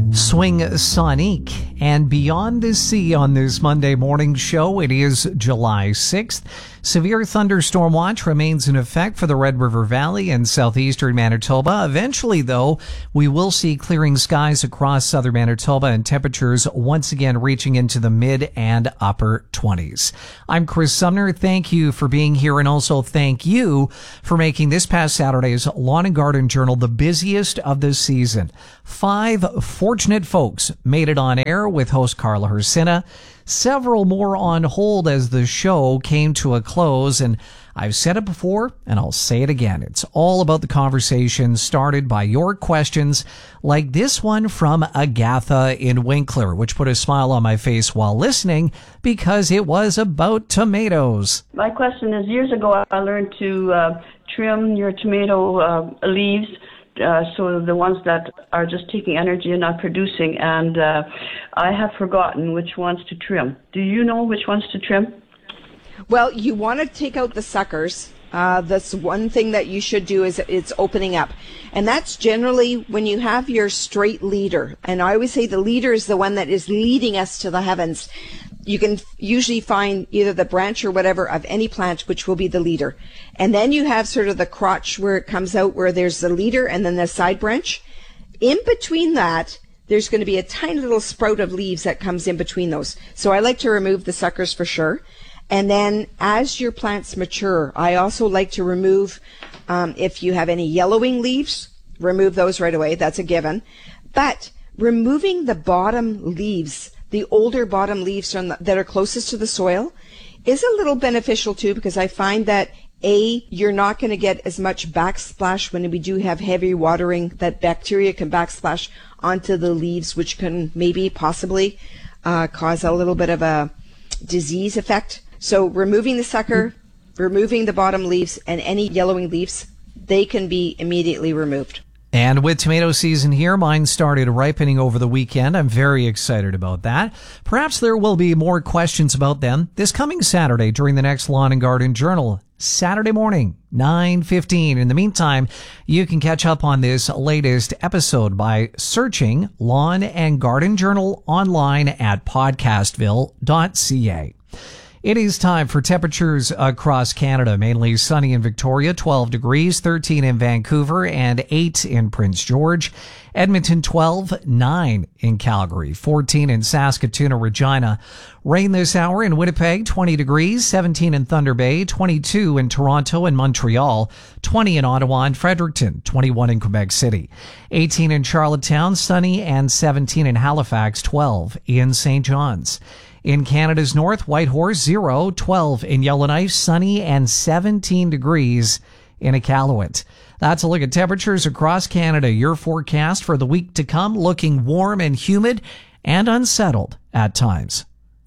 Swing Sonique and Beyond the Sea on this Monday morning show. It is July 6th. Severe thunderstorm watch remains in effect for the Red River Valley and southeastern Manitoba. Eventually, though, we will see clearing skies across southern Manitoba and temperatures once again reaching into the mid and upper 20s. I'm Chris Sumner. Thank you for being here, and also thank you for making this past Saturday's Lawn and Garden Journal the busiest of the season. 5 fortunate folks made it on air with host Carla Hersina. Several more on hold as the show came to a close, and I've said it before and I'll say it again. It's all about the conversation started by your questions, like this one from Agatha in Winkler, which put a smile on my face while listening because it was about tomatoes. My question is, years ago I learned to trim your tomato leaves, so the ones that are just taking energy and not producing, and I have forgotten which ones to trim. Do you know which ones to trim? Well, you want to take out the suckers. That's one thing that you should do, is it's opening up. And that's generally when you have your straight leader. And I always say the leader is the one that is leading us to the heavens. You can usually find either the branch or whatever of any plant, which will be the leader. And then you have sort of the crotch where it comes out, where there's the leader and then the side branch. In between that, there's going to be a tiny little sprout of leaves that comes in between those. So I like to remove the suckers for sure. And then as your plants mature, I also like to remove, if you have any yellowing leaves, remove those right away. That's a given. But removing the bottom leaves, the older bottom leaves that are closest to the soil, is a little beneficial too, because I find that you're not going to get as much backsplash when we do have heavy watering, that bacteria can backsplash onto the leaves, which can maybe possibly cause a little bit of a disease effect. So removing the sucker, removing the bottom leaves, and any yellowing leaves, they can be immediately removed. And with tomato season here, mine started ripening over the weekend. I'm very excited about that. Perhaps there will be more questions about them this coming Saturday during the next Lawn and Garden Journal, Saturday morning, 9:15. In the meantime, you can catch up on this latest episode by searching Lawn and Garden Journal online at podcastville.ca. It is time for temperatures across Canada. Mainly sunny in Victoria, 12 degrees, 13 in Vancouver, and 8 in Prince George. Edmonton, 12, 9 in Calgary, 14 in Saskatoon or Regina. Rain this hour in Winnipeg, 20 degrees, 17 in Thunder Bay, 22 in Toronto and Montreal, 20 in Ottawa and Fredericton, 21 in Quebec City, 18 in Charlottetown, sunny, and 17 in Halifax, 12 in St. John's. In Canada's north, Whitehorse, 0, 12 in Yellowknife, sunny, and 17 degrees in Iqaluit. That's a look at temperatures across Canada. Your forecast for the week to come, looking warm and humid and unsettled at times.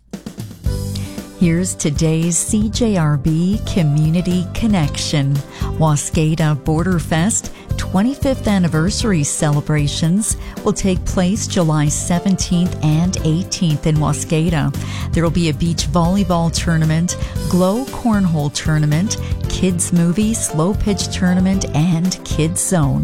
Here's today's CJRB Community Connection. Waskata Border Fest 25th anniversary celebrations will take place July 17th and 18th in Waskata. There will be a beach volleyball tournament, glow cornhole tournament, kids movie, slow pitch tournament, and kids zone.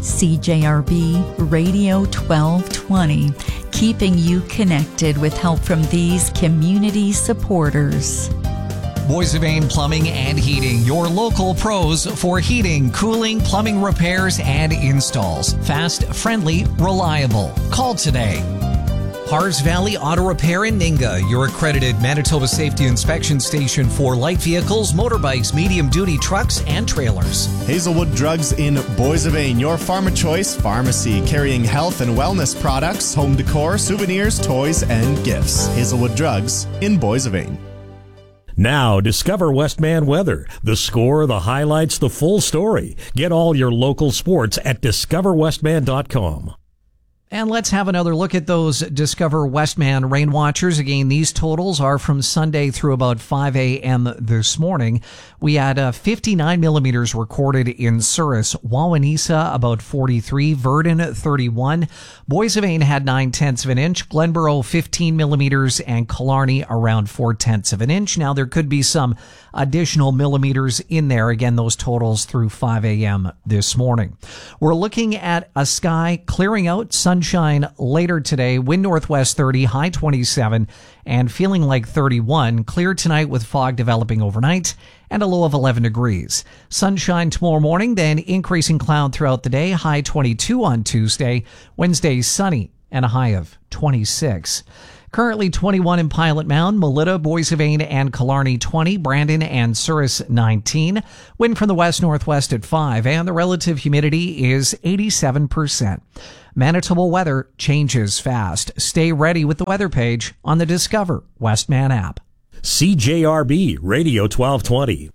CJRB Radio 1220, keeping you connected with help from these community supporters. Boissevain Plumbing and Heating, your local pros for heating, cooling, plumbing repairs, and installs. Fast, friendly, reliable. Call today. Hars Valley Auto Repair in Ninga, your accredited Manitoba Safety Inspection Station for light vehicles, motorbikes, medium-duty trucks, and trailers. Hazelwood Drugs in Boissevain, your farm of choice pharmacy, carrying health and wellness products, home decor, souvenirs, toys, and gifts. Hazelwood Drugs in Boissevain. Now, discover Westman Weather. The score, the highlights, the full story. Get all your local sports at discoverwestman.com. And let's have another look at those Discover Westman rain watchers. Again, these totals are from Sunday through about 5 a.m. this morning. We had 59 millimeters recorded in Souris, Wawanesa about 43, Verdon 31, Boissevain had 9/10 of an inch, Glenborough 15 millimeters, and Killarney around 4/10 of an inch. Now there could be some additional millimeters in there. Again, those totals through 5 a.m. this morning. We're looking at a sky clearing out, sun sunshine later today, wind northwest 30, high 27, and feeling like 31. Clear tonight with fog developing overnight and a low of 11 degrees. Sunshine tomorrow morning, then increasing cloud throughout the day, high 22 on Tuesday. Wednesday, sunny and a high of 26. Currently 21 in Pilot Mound, Melita, Boissevain, and Killarney 20, Brandon and Souris 19. Wind from the west-northwest at 5, and the relative humidity is 87%. Manitoba weather changes fast. Stay ready with the weather page on the Discover Westman app. CJRB Radio 1220.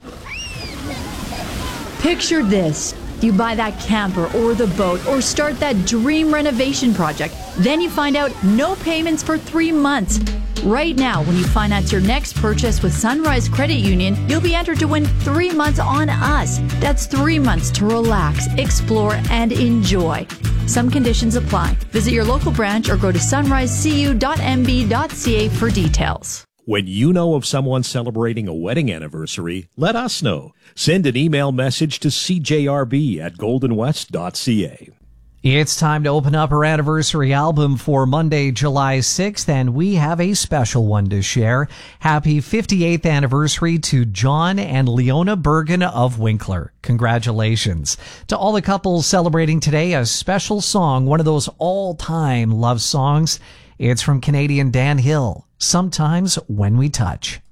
Picture this. You buy that camper or the boat or start that dream renovation project. Then you find out no payments for 3 months. Right now, when you finance your next purchase with Sunrise Credit Union, you'll be entered to win 3 months on us. That's 3 months to relax, explore, and enjoy. Some conditions apply. Visit your local branch or go to sunrisecu.mb.ca for details. When you know of someone celebrating a wedding anniversary, let us know. Send an email message to cjrb@goldenwest.ca. It's time to open up our anniversary album for Monday, July 6th, and we have a special one to share. Happy 58th anniversary to John and Leona Bergen of Winkler. Congratulations. To all the couples celebrating today, a special song, one of those all-time love songs. It's from Canadian Dan Hill, Sometimes When We Touch.